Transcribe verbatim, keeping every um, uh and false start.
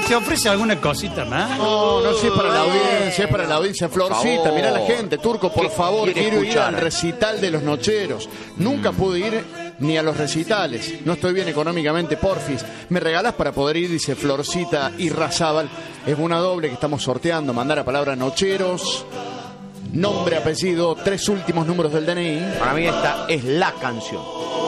¿te ofrece alguna cosita más? No, no, si es para la audiencia, es para la audiencia. Florcita, mirá la gente. Turco, por favor, quiero ir al recital de los Nocheros. Nunca pude ir ni a los recitales. No estoy bien económicamente, porfis. ¿Me regalás para poder ir? Dice Florcita y Razábal. Es una doble que estamos sorteando. Mandar la palabra Nocheros. Nombre, apellido, tres últimos números del D N I. Para mí esta es la canción.